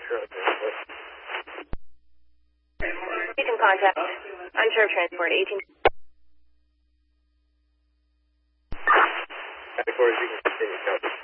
Station contact. Unsure transport, 18. Before you can continue,